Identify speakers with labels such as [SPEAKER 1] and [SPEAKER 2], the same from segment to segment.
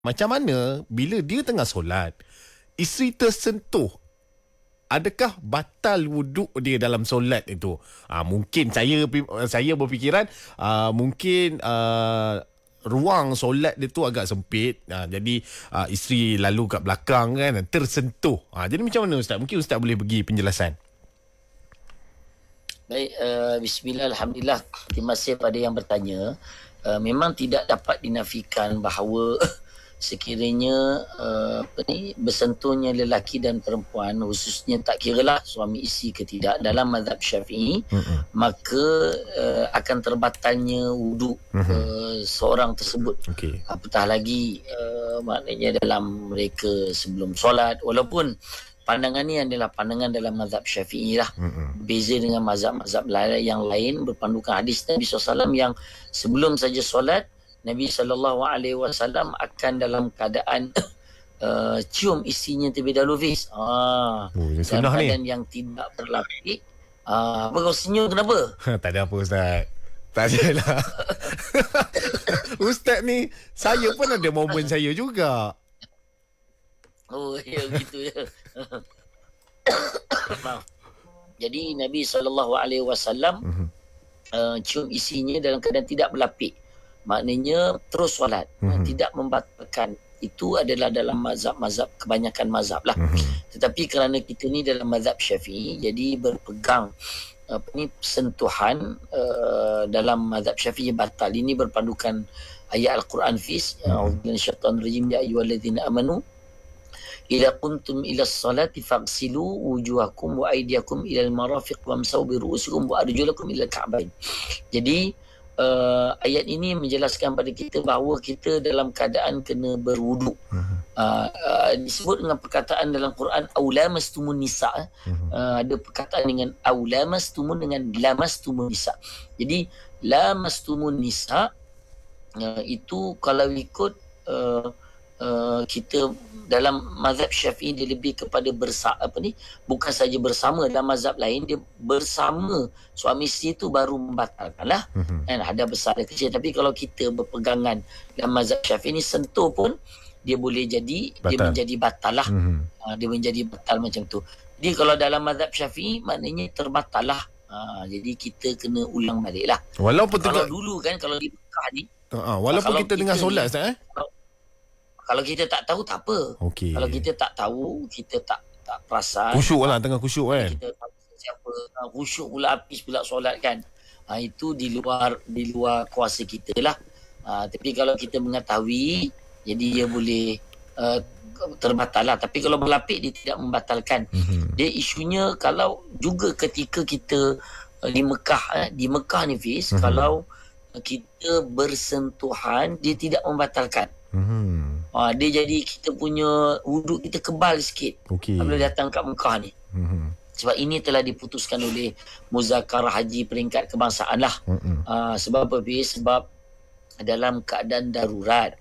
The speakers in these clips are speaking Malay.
[SPEAKER 1] Macam mana bila dia tengah solat, isteri tersentuh, adakah batal wuduk dia dalam solat itu? Mungkin saya berfikiran mungkin ruang solat dia tu agak sempit. Jadi isteri lalu kat belakang kan, tersentuh. Jadi macam mana Ustaz? Mungkin Ustaz boleh bagi penjelasan.
[SPEAKER 2] Baik, bismillah, alhamdulillah. Terima kasih pada yang bertanya. Memang tidak dapat dinafikan bahawa sekiranya bersentuhnya lelaki dan perempuan, khususnya tak kiralah suami isteri ke tidak, dalam mazhab Syafi'i, maka akan terbatalnya wuduk seorang tersebut. Apatah lagi maknanya dalam mereka sebelum solat, walaupun pandangan ni adalah pandangan dalam mazhab Syafi'i lah. Beza dengan mazhab-mazhab yang lain berpandukan hadis Nabi SAW yang sebelum saja solat, Nabi SAW akan dalam keadaan cium isinya terlebih dahulu, Fiz. Dalam keadaan yang tidak berlapik. Apa kau senyum, kenapa?
[SPEAKER 1] Tak ada apa, Ustaz. Tak adalah. Ustaz ni, saya pun ada momen saya juga.
[SPEAKER 2] Oh, ya, gitu ya. Jadi Nabi SAW cium isinya dalam keadaan tidak berlapik. Maknanya terus solat, tidak membatalkan. Itu adalah dalam mazhab kebanyakan mazhab lah. Tetapi kerana kita ni dalam mazhab Syafi'i, jadi berpegang sentuhan dalam mazhab Syafi'i batal. Ini berpandukan ayat Al-Quran, Fiz. A'udzubillahi minasyaitonir rajim, ya ayyuhallazina amanu idza qumtum ila as-salati faghsilu wujuhakum wa aydiyakum ila al-marafiq wamsahu bi ru'usikum wa arjulakum ila al-ka'bayn. Jadi ayat ini menjelaskan pada kita bahawa kita dalam keadaan kena berwuduk. Disebut dengan perkataan dalam Quran aulamastumun nisa. Ada perkataan dengan aulamastumun dengan lamastumun nisa. Jadi lamastumun nisa itu kalau ikut kita dalam mazhab Syafi'i, dia lebih kepada bukan saja bersama. Dalam mazhab lain dia bersama suami isteri itu baru membatalkan lah. Ada besar ada kecil. Tapi kalau kita berpegangan dalam mazhab Syafi'i ni, sentuh pun dia boleh jadi batal. Dia menjadi batal lah. Dia menjadi batal macam tu. Jadi kalau dalam mazhab Syafi'i maknanya terbatal lah. Jadi kita kena ulang balik lah.
[SPEAKER 1] Walaupun
[SPEAKER 2] kalau dulu kan, kalau di Mekah ni,
[SPEAKER 1] walaupun kita dengar solat, Ustaz,
[SPEAKER 2] kalau kita tak tahu tak apa. Kalau kita tak tahu, kita tak perasan.
[SPEAKER 1] Khusyuk lah, tengah khusyuk kan.
[SPEAKER 2] Kita tak siapa khusyuk pula, habis pula solat kan. Itu di luar kuasa kita lah. Tapi kalau kita mengetahui, jadi dia boleh terbatal lah. Tapi kalau berlapik, dia tidak membatalkan. Dia isunya kalau juga ketika kita di Mekah ni, Fiz, kalau kita bersentuhan, dia tidak membatalkan. Dia jadi kita punya wuduk kita kebal sikit bila datang kat Mekah ni. Sebab ini telah diputuskan oleh Muzakarah Haji peringkat kebangsaan lah. Sebab apa? Sebab dalam keadaan darurat.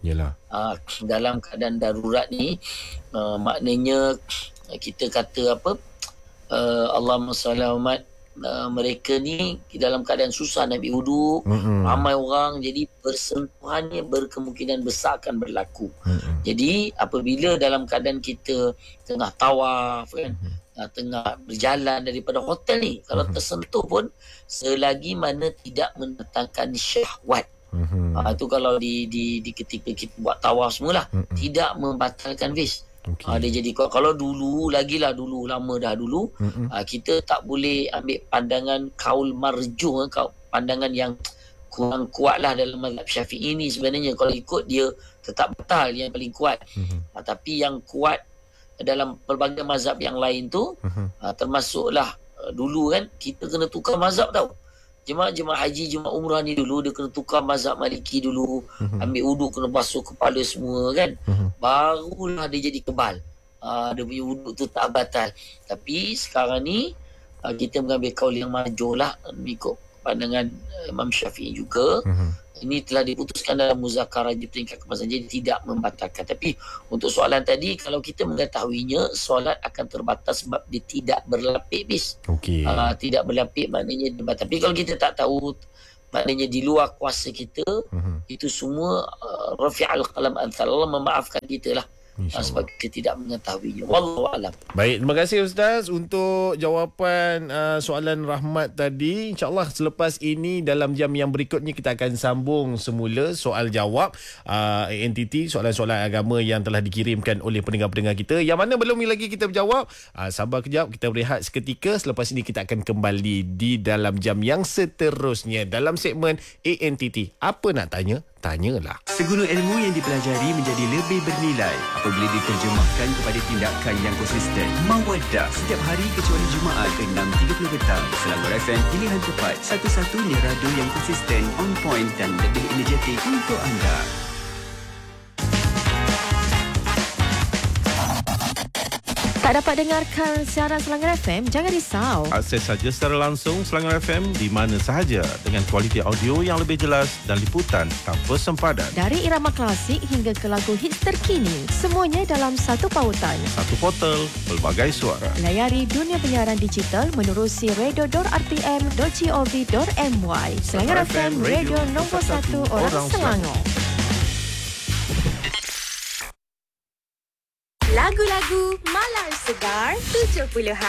[SPEAKER 2] Dalam keadaan darurat ni maknanya kita kata apa? Allahumma salli ala mereka ni dalam keadaan susah nak ambil wuduk, ramai orang, jadi bersentuhannya berkemungkinan besar akan berlaku. Jadi apabila dalam keadaan kita tengah tawaf kan, tengah berjalan daripada hotel ni, kalau tersentuh pun selagi mana tidak mendatangkan syahwat, itu kalau di ketika kita buat tawaf semualah, tidak membatalkan vis. Dia jadi kalau dulu lama dah dulu, kita tak boleh ambil pandangan kaul marjuh, pandangan yang kurang kuat lah dalam mazhab Syafi'i ni. Sebenarnya kalau ikut dia tetap batal, yang paling kuat. Tapi yang kuat dalam pelbagai mazhab yang lain tu, termasuklah dulu kan kita kena tukar mazhab tau. Jemaah haji, jemaah umrah ni dulu dia kena tukar mazhab Maliki dulu. Ambil wuduk kena basuh kepala semua kan. Barulah dia jadi kebal. Dia punya wuduk tu tak batal. Tapi sekarang ni kita mengambil kaul yang marjuh lah, mengikut pandangan Imam Syafi'i juga. Ini telah diputuskan dalam Muzakarah di peringkat kebangsaan, jadi tidak membatalkan. Tapi untuk soalan tadi, kalau kita mengetahuinya, solat akan terbatas sebab dia tidak berlapik bis. Tidak berlapik maknanya dia batal. Tapi kalau kita tak tahu, maknanya di luar kuasa kita, itu semua rafi'al qalam anthal, Allah memaafkan kita lah sebab kita tidak mengetahuinya. Wallahu alam.
[SPEAKER 1] Baik, terima kasih Ustaz untuk jawapan soalan Rahmat tadi. InsyaAllah selepas ini dalam jam yang berikutnya kita akan sambung semula soal jawab ANTT, soalan-soalan agama yang telah dikirimkan oleh pendengar-pendengar kita. Yang mana belum lagi kita berjawab, sabar kejap, kita berehat seketika. Selepas ini kita akan kembali di dalam jam yang seterusnya dalam segmen ANTT. Apa nak tanya? Tanyalah.
[SPEAKER 3] Segulung ilmu yang dipelajari menjadi lebih bernilai apabila diterjemahkan kepada tindakan yang konsisten. Mawaddah setiap hari kecuali Jumaat 6.30 petang. Selangor FM, pilihan tepat. Satu-satunya radio yang konsisten, on point dan lebih energetik untuk anda.
[SPEAKER 4] Tak dapat dengarkan siaran Selangor FM? Jangan risau.
[SPEAKER 5] Akses saja secara langsung Selangor FM di mana sahaja dengan kualiti audio yang lebih jelas dan liputan tanpa sempadan.
[SPEAKER 4] Dari irama klasik hingga ke lagu hits terkini, semuanya dalam satu pautan.
[SPEAKER 5] Satu portal, pelbagai suara.
[SPEAKER 4] Layari dunia penyiaran digital menerusi radio.rtm.gov.my. Selangor FM, radio nombor 1 orang Selangor.
[SPEAKER 6] Lagu-lagu Malar Segar 70